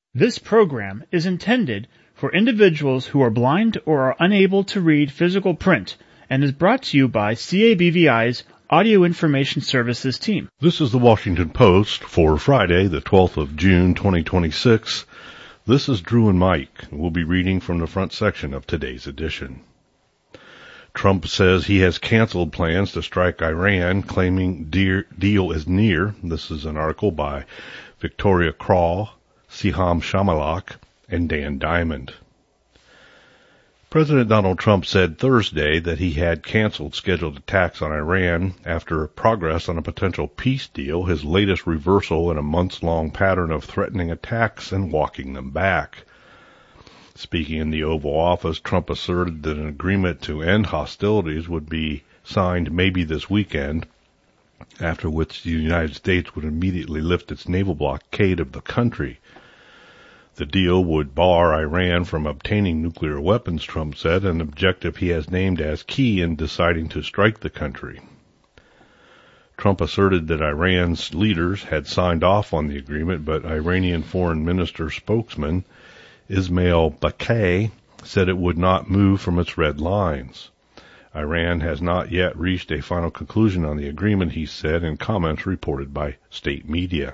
This program is intended for individuals who are blind or are unable to read physical print and is brought to you by CABVI's Audio Information Services team. This is the Washington Post for Friday, the 12th of June, 2026. This is Drew and Mike. We'll be reading from the front section of today's edition. Trump says he has canceled plans to strike Iran, claiming deal is near. This is an article by Victoria Kral, Siham Shamalak, and Dan Diamond. President Donald Trump said Thursday that he had canceled scheduled attacks on Iran after progress on a potential peace deal, his latest reversal in a months-long pattern of threatening attacks and walking them back. Speaking in the Oval Office, Trump asserted that an agreement to end hostilities would be signed maybe this weekend, after which the United States would immediately lift its naval blockade of the country. The deal would bar Iran from obtaining nuclear weapons, Trump said, an objective he has named as key in deciding to strike the country. Trump asserted that Iran's leaders had signed off on the agreement, but Iranian Foreign Minister spokesman Ismail Baqai said it would not move from its red lines. Iran has not yet reached a final conclusion on the agreement, he said in comments reported by state media.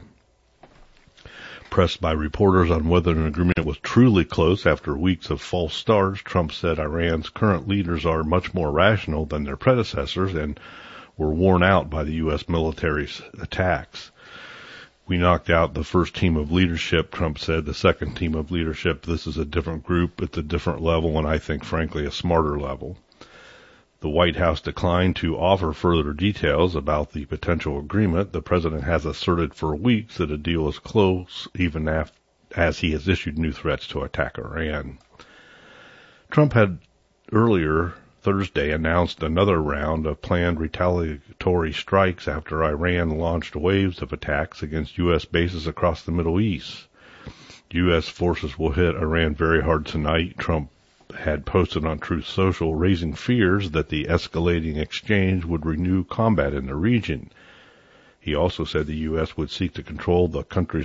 Pressed by reporters on whether an agreement was truly close after weeks of false starts, Trump said Iran's current leaders are much more rational than their predecessors and were worn out by the U.S. military's attacks. We knocked out the first team of leadership, Trump said. The second team of leadership, this is a different group. It's a different level, and I think, frankly, a smarter level. The White House declined to offer further details about the potential agreement. The president has asserted for weeks that a deal is close, even as he has issued new threats to attack Iran. Trump had earlier Thursday announced another round of planned retaliatory strikes after Iran launched waves of attacks against U.S. bases across the Middle East. U.S. forces will hit Iran very hard tonight, Trump had posted on Truth Social, raising fears that the escalating exchange would renew combat in the region. He also said the U.S. would seek to control the country's